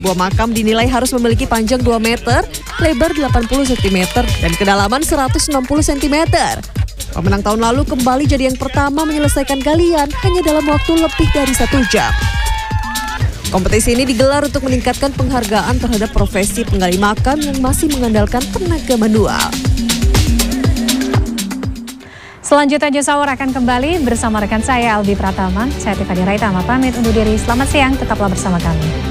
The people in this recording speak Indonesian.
Buah makam dinilai harus memiliki panjang 2 meter, lebar 80 cm, dan kedalaman 160 cm. Pemenang tahun lalu kembali jadi yang pertama menyelesaikan galian hanya dalam waktu lebih dari 1 jam. Kompetisi ini digelar untuk meningkatkan penghargaan terhadap profesi penggali makam yang masih mengandalkan tenaga manual. Selanjutnya Jasa Hour akan kembali bersama rekan saya Albi Pratama. Saya Tiffany Raitama pamit undur diri. Selamat siang, tetaplah bersama kami.